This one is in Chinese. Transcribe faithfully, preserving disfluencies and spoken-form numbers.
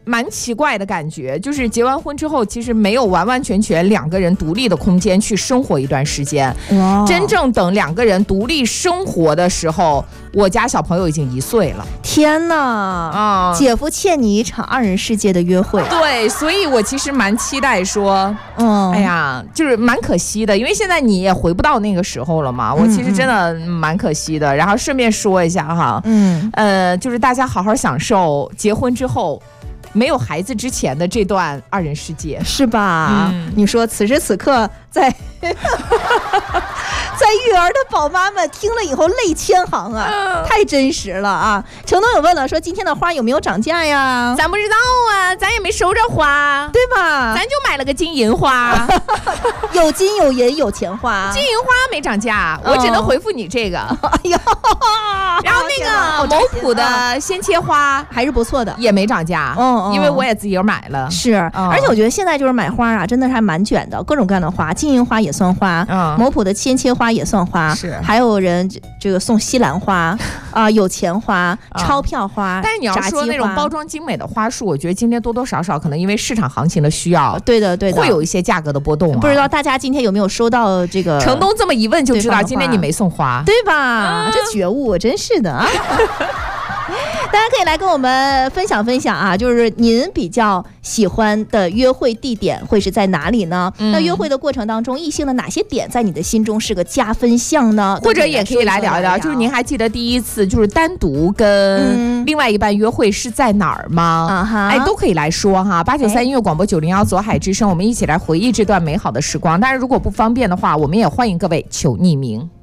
蛮奇怪的感觉，就是结完婚之后，其实没有完完全全两个人独立的空间去生活一段时间。真正等两个人独立生活的时候，我家小朋友已经一岁了。 天哪！啊、嗯，姐夫欠你一场二人世界的约会。 对，所以我其实蛮期待说，嗯，哎呀，就是蛮可惜的，因为现在你也回不到那个时候了嘛。嗯、我其实真的蛮可惜的。然后顺便说一下哈，嗯，呃，就是大家好好享受结婚之后。没有孩子之前的这段二人世界， 是吧？嗯、你说此时此刻在在育儿的宝妈们听了以后泪千行啊，嗯、太真实了啊！程东有问了，说今天的花有没有涨价呀？ 咱不知道啊，咱也没收着花， 对吧？ 咱就买了个金银花， 有金有银有钱花， 金银花没涨价，我只能回复你这个。哎呦，然后那个某普的鲜切花还是不错的， 也没涨价。嗯。因为我也自己买了， 是、嗯，而且我觉得现在就是买花啊，真的是还蛮卷的，各种各样的花，金银花也算花，嗯，某普的鲜切花也算花，是，还有人这个送西兰花啊、呃，有钱花、嗯、钞票花， 但是你要说那种包装精美的花束，我觉得今天多多少少可能因为市场行情的需要， 对的对的， 会有一些价格的波动、啊。 不知道大家今天有没有收到这个？ 程东这么一问就知道今天你没送花， 对吧？嗯、这觉悟真是的啊。大家可以来跟我们分享分享啊，就是您比较喜欢的约会地点会是在哪里呢？嗯、那约会的过程当中，异性的哪些点在你的心中是个加分项呢？ 或者也可以来聊一聊，就是您还记得第一次就是单独跟另外一半约会是在哪儿吗？嗯、哎，都可以来说哈。八九三音乐广播九零幺左海之声，我们一起来回忆这段美好的时光。但是如果不方便的话，我们也欢迎各位求匿名。